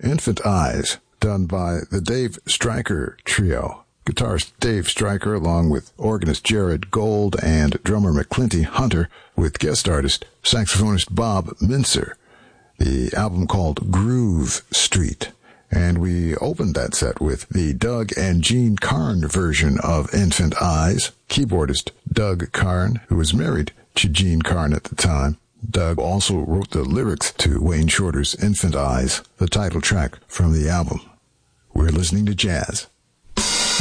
Infant Eyes, done by the Dave Stryker Trio. Guitarist Dave Stryker, along with organist Jared Gold and drummer McClinty Hunter, with guest artist saxophonist Bob Mincer. The album called Groove Street. And we opened that set with the Doug and Gene Carn version of Infant Eyes. Keyboardist Doug Carn, who was married to Gene Carn at the time. Doug also wrote the lyrics to Wayne Shorter's Infant Eyes, the title track from the album. We're listening to jazz.